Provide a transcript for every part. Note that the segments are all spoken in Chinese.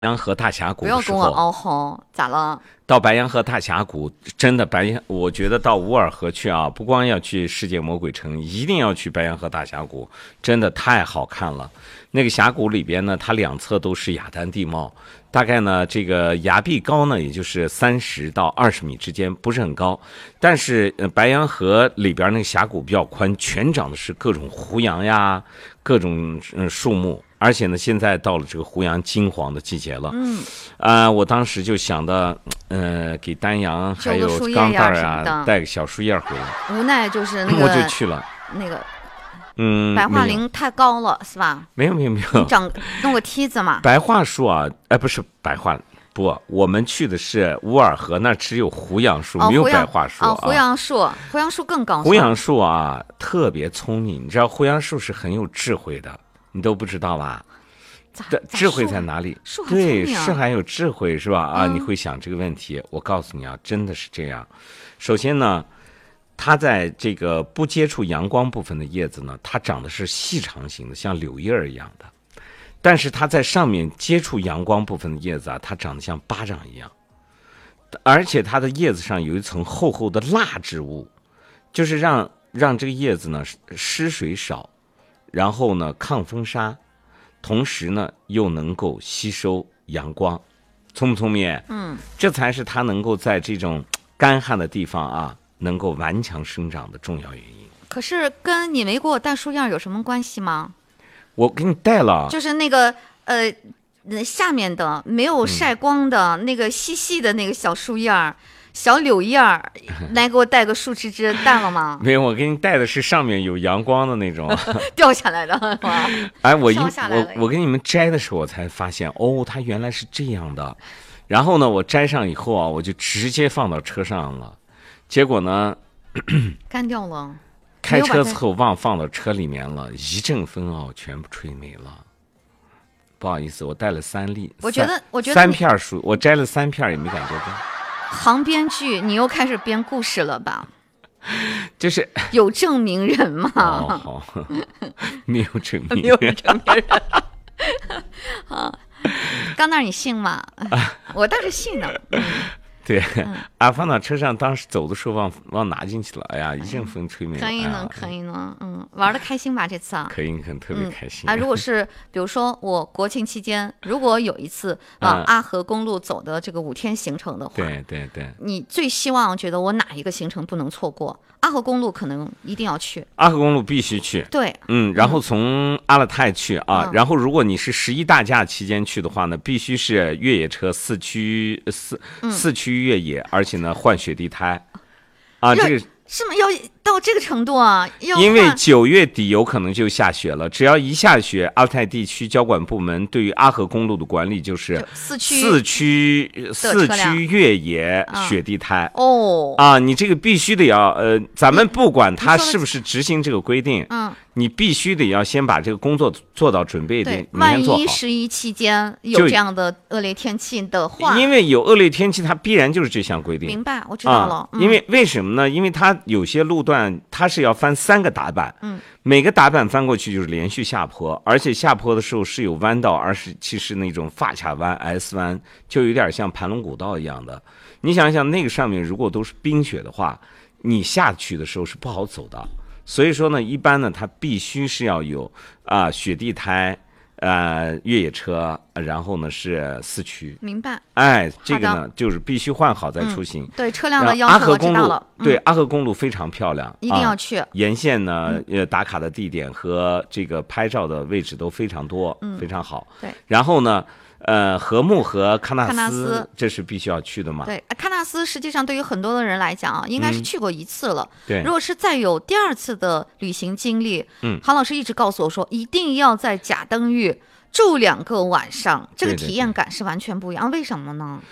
洋河大峡谷不要的时候， 跟我凹吼，咋了？ 到白洋河大峡谷，真的我觉得到乌尔河去啊，不光要去世界魔鬼城，一定要去白洋河大峡谷，真的太好看了。那个峡谷里边呢，它两侧都是雅丹地貌，大概呢这个崖壁高呢，也就是30到20米之间，不是很高。但是白洋河里边那个峡谷比较宽，全长的是各种胡杨呀，各种树木。而且呢，现在到了这个胡杨金黄的季节了。我当时就想到，给丹阳还有钢蛋啊带个小树叶回来。 无奈就是那个， 我就去了。 那个，白桦林太高了，是吧？ 没有。你弄个梯子嘛。 白桦树啊，不是白桦。不，我们去的是乌尔河，那只有胡杨树，没有白桦树啊。 胡杨树更高。 胡杨树啊，特别聪明，你知道胡杨树是很有智慧的。你都不知道吧？智慧在哪里？对，是很有智慧，是吧？你会想这个问题。我告诉你啊，真的是这样。首先呢，它在这个不接触阳光部分的叶子呢，它长的是细长型的，像柳叶一样的。但是它在上面接触阳光部分的叶子啊，它长得像巴掌一样。而且它的叶子上有一层厚厚的蜡质物，就是让这个叶子呢湿水少。然后呢，抗风沙，同时呢又能够吸收阳光，聪不聪明？这才是它能够在这种干旱的地方啊，能够顽强生长的重要原因。 可是跟你没给我带树叶有什么关系吗？ 我给你带了， 就是那个下面的没有晒光的那个细细的那个小树叶。小柳叶儿，来给我带个树枝枝，带了吗？ 没有，我给你带的是上面有阳光的那种掉下来的。 哎，我给你们摘的时候，我才发现哦，它原来是这样的。然后呢，我摘上以后啊，我就直接放到车上了。结果呢， 干掉了。 开车之后忘放到车里面了，一阵风啊，全部吹没了。不好意思，我带了3粒。 我觉得 3片树，我摘了3片也没感觉到。 行编剧，你又开始编故事了吧？ 就是有证明人吗？ 好，没有证明人， 没有证明人。啊，刚那你信吗？我倒是信呢。 对，放到车上，当时走的时候忘拿进去了。哎呀，一阵风吹没了。 可以呢，玩的开心吧这次啊？ 可以，特别开心。 如果是比如说我国庆期间，如果有一次往阿河公路走的这个5天行程的话， 对， 你最希望觉得我哪一个行程不能错过？阿河公路可能一定要去， 阿河公路必须去。 对， 然后从阿勒泰去啊，然后如果你是11大假期间去的话呢，必须是越野车四驱越野，而且呢换雪地胎，这个是吗？要到这个程度啊？ 因为9月底有可能就下雪了，只要一下雪，阿勒泰地区交管部门对于阿河公路的管理就是四驱越野雪地胎。你这个必须得要咱们不管他是不是执行这个规定，你必须得要先把这个工作做到准备的， 万一11期间有这样的恶劣天气的话， 因为有恶劣天气，它必然就是这项规定。 明白，我知道了。 因为什么呢？因为它有些路段它是要翻3个打板，每个打板翻过去就是连续下坡，而且下坡的时候是有弯道，而是其实那种发卡弯、S 弯，就有点像盘龙古道一样的。你想想，那个上面如果都是冰雪的话，你下去的时候是不好走的。所以说呢，一般呢，它必须是要有雪地胎，越野车，然后呢是四驱。 明白。 这个呢就是必须换好再出行。 对车辆的要求我知道了。 对，阿河公路非常漂亮， 一定要去。 沿线呢，打卡的地点和这个拍照的位置都非常多，非常好。 对。 然后呢，禾木和喀纳斯，这是必须要去的嘛？ 对，喀纳斯实际上对于很多的人来讲啊，应该是去过1次了。 对， 如果是再有第2次的旅行经历，韩老师一直告诉我说，一定要在甲登峪住2个晚上，这个体验感是完全不一样。为什么呢？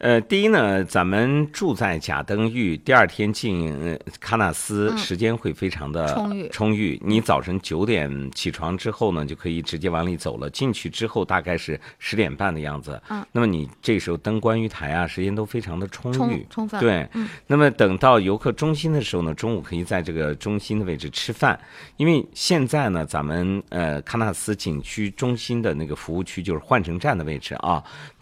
第一呢，咱们住在贾登峪，第二天进喀纳斯时间会非常的充裕。你早晨9点起床之后呢，就可以直接往里走了。进去之后大概是10点半的样子。那么你这时候登观鱼台啊，时间都非常的充裕、 充分。 对。那么等到游客中心的时候呢，中午可以在这个中心的位置吃饭，因为现在呢，咱们喀纳斯景区中心的那个服务区就是换乘站的位置啊。